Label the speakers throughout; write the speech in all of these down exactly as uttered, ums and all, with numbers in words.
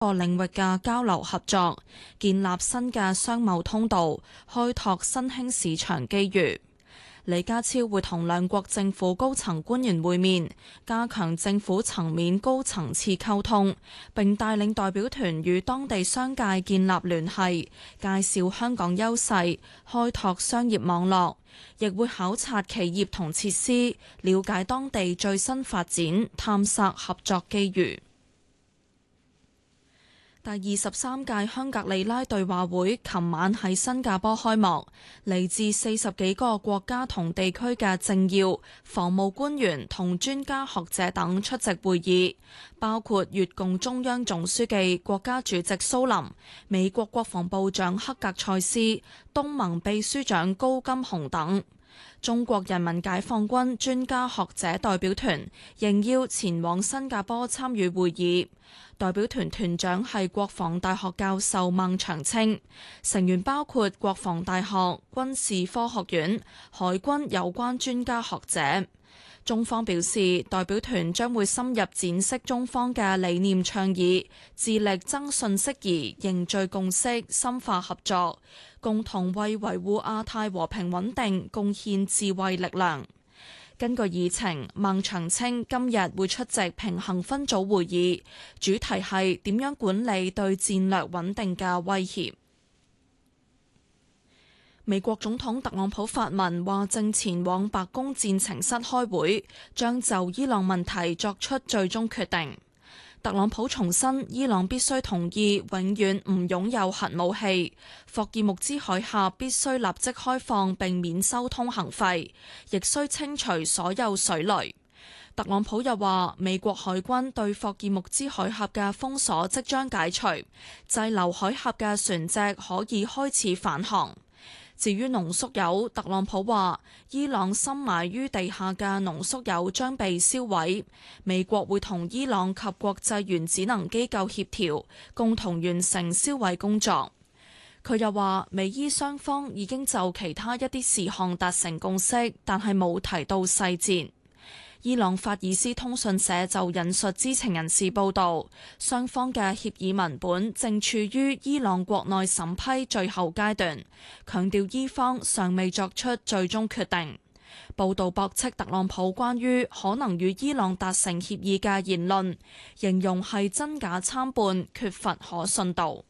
Speaker 1: 個領域嘅交流合作，建立新嘅商貿通道，開拓新興市場機遇。李家超會同兩國政府高層官員會面，加強政府層面高層次溝通，並帶領代表團與當地商界建立聯繫，介紹香港優勢，開拓商業網絡，亦會考察企業同設施，了解當地最新發展，探索合作機遇。第二十三屆香格里拉對話會琴晚喺新加坡開幕，嚟自四十幾個國家同地區嘅政要、防務官員同專家學者等出席會議，包括越共中央總書記、國家主席蘇林、美國國防部長克格塞斯、東盟秘書長高金洪等。中國人民解放軍專家學者代表團應邀前往新加坡參與會議，代表團團長係國防大學教授孟長青，成員包括國防大學、軍事科學院、海軍有關專家學者。中方表示，代表團將會深入闡釋中方嘅理念倡議，致力增信釋疑、凝聚共識、深化合作，共同為維護亞太和平穩定貢獻智慧力量。根據議程，孟長青今日會出席平衡分組會議，主題係點樣管理對戰略穩定嘅威脅。美國總統特朗普發文話正前往白宮戰情室開會，將就伊朗問題作出最終決定。特朗普重申，伊朗必須同意永遠唔擁有核武器，霍爾木茲海峽必須立即開放並免收通行費，亦需清除所有水雷。特朗普又話，美國海軍對霍爾木茲海峽嘅封鎖即將解除，滯留海峽嘅船隻可以開始返航。至於濃縮鈾，特朗普話伊朗深埋於地下嘅濃縮鈾將被燒毀，美國會同伊朗及國際原子能機構協調，共同完成銷毀工作。佢又話美伊雙方已經就其他一啲事項達成共識，但係冇提到細節。伊朗法爾斯通訊社就引述知情人士報道，雙方嘅協議文本正處於伊朗國內審批最後階段，強調伊方尚未作出最終決定。報道駁斥特朗普關於可能與伊朗達成協議嘅言論，形容係真假參半，缺乏可信度。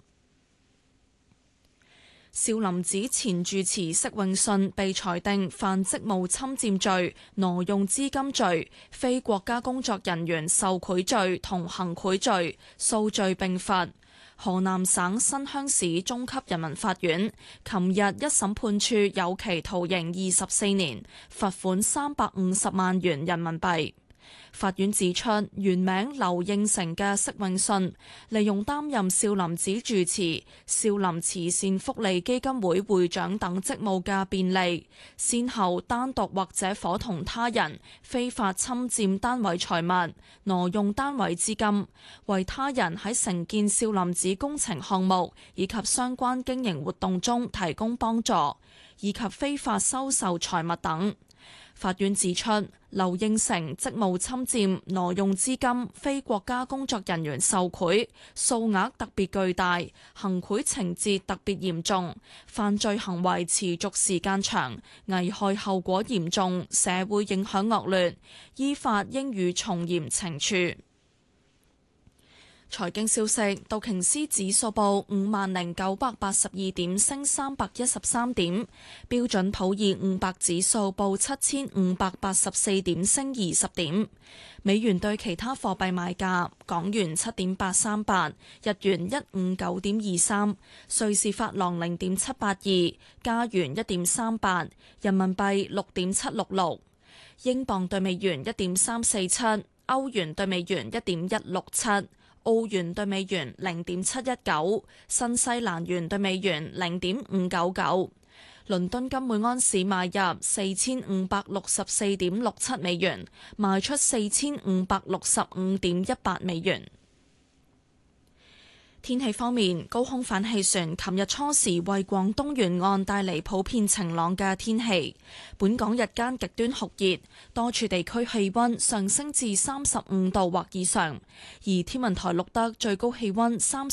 Speaker 1: 少林寺前住持釋永信被裁定犯職務侵佔罪、挪用資金罪、非國家工作人員受賄罪同行賄罪，數罪並罰。河南省新鄉市中級人民法院琴日一審判處有期徒刑二十四年，罰款三百五十萬元人民幣。法院指出，原名劉應成嘅釋永信利用擔任少林寺住持、少林慈善福利基金會會長等職務嘅便利，先後單獨或者夥同他人非法侵佔單位財物、挪用單位資金，為他人喺承建少林寺工程項目以及相關經營活動中提供幫助，以及非法收受財物等。法院指出，劉應成職務侵佔、挪用資金、非國家工作人員受賄，數額特別巨大，行賄情節特別嚴重，犯罪行為持續時間長，危害後果嚴重，社會影響惡劣，依法應予從嚴懲處。財經消息，道瓊斯指數報五萬零九百八十二點，升三百一十三點；標準普爾五百指數報七千五百八十四點，升二十點。美元對其他貨幣買價：港元七點八三八，日元一五九點二三，瑞士法郎零點七八二，加元一點三八，人民幣六點七六六，英鎊對美元一點三四七，歐元對美元一點一六七。澳元對美元零點七一九，新西蘭元對美元零點五九九。倫敦金每安士買入四千五百六十四點六七美元，賣出四千五百六十五點一八美元。 天氣方面，高空反氣旋琴日初時為廣東沿岸帶嚟普遍晴朗嘅天氣。本港日間極端酷熱，多處地區氣溫上升至三十五度或以上，而天文台錄得最高氣溫三